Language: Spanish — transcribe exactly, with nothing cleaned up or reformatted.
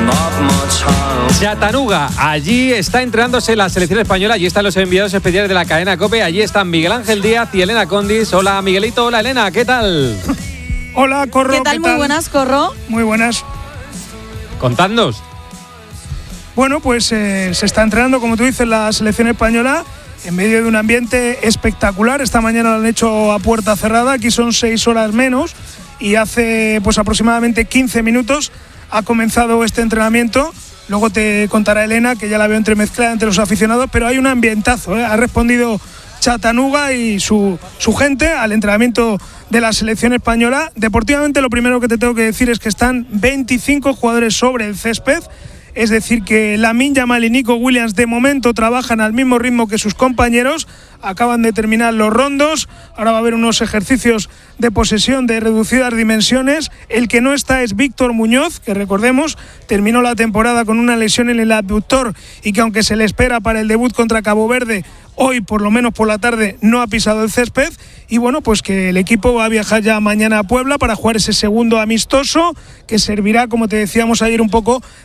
Chattanooga, allí está entrenándose la selección española, allí están los enviados especiales de la cadena COPE, allí están Miguel Ángel Díaz y Elena Condis. Hola Miguelito, hola Elena, ¿qué tal? Hola Corro, ¿qué tal? ¿Qué Muy tal? buenas, Corro. Muy buenas. Contadnos. Bueno, pues eh, se está entrenando, como tú dices, la selección española en medio de un ambiente espectacular. Esta mañana lo han hecho a puerta cerrada, aquí son seis horas menos y hace pues aproximadamente quince minutos ha comenzado este entrenamiento. Luego te contará Elena, que ya la veo entremezclada entre los aficionados, pero hay un ambientazo, ¿eh? Ha respondido Chattanooga y su, su gente al entrenamiento de la selección española. Deportivamente, lo primero que te tengo que decir es que están veinticinco jugadores sobre el césped. Es decir, que Lamine Yamal y Nico Williams de momento trabajan al mismo ritmo que sus compañeros. Acaban de terminar los rondos. Ahora va a haber unos ejercicios de posesión de reducidas dimensiones. El que no está es Víctor Muñoz, que recordemos, terminó la temporada con una lesión en el abductor y que aunque se le espera para el debut contra Cabo Verde, hoy por lo menos por la tarde no ha pisado el césped. Y bueno, pues que el equipo va a viajar ya mañana a Puebla para jugar ese segundo amistoso que servirá, como te decíamos ayer, un poco